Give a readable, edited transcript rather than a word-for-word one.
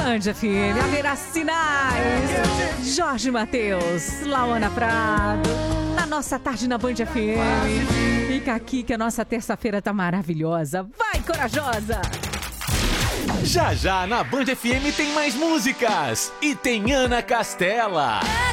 Band FM, haverá sinais. Jorge Mateus, Lauana Prado, na nossa tarde na Band FM. Fica aqui que a nossa terça-feira tá maravilhosa. Vai, corajosa! Já já na Band FM tem mais músicas e tem Ana Castela.